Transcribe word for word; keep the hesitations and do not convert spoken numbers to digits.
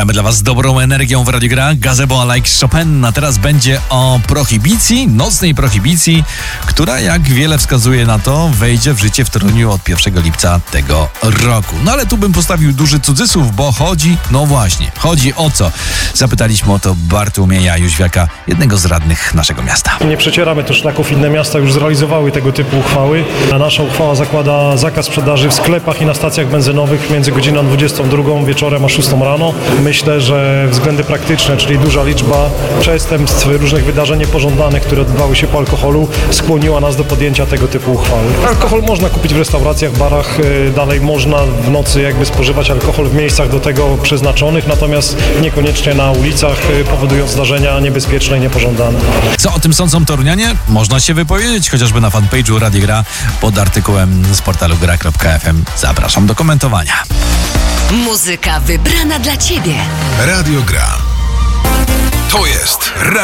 Gramy dla was dobrą energią w Radiu Gra. Gazebo like Chopin. A teraz będzie o prohibicji, nocnej prohibicji, która, jak wiele wskazuje na to, wejdzie w życie w Toruniu od pierwszego lipca tego roku. No ale tu bym postawił duży cudzysłów, bo chodzi, no właśnie, chodzi o co? Zapytaliśmy o to Bartłomieja Jóźwiaka, jednego z radnych naszego miasta. Nie przecieramy też szlaków, inne miasta już zrealizowały tego typu uchwały. A nasza uchwała zakłada zakaz sprzedaży w sklepach i na stacjach benzynowych między godziną dwudziestą drugą wieczorem a szóstą rano. Myślę, że względy praktyczne, czyli duża liczba przestępstw, różnych wydarzeń niepożądanych, które odbywały się po alkoholu, skłoniła nas do podjęcia tego typu uchwały. Alkohol można kupić w restauracjach, barach, dalej można w nocy jakby spożywać alkohol w miejscach do tego przeznaczonych, natomiast niekoniecznie na ulicach, powodując zdarzenia niebezpieczne i niepożądane. Co o tym sądzą torunianie? Można się wypowiedzieć, chociażby na fanpage'u Radio Gra pod artykułem z portalu gra kropka f m. Zapraszam do komentowania. Muzyka wybrana dla Ciebie. Radio Gra. To jest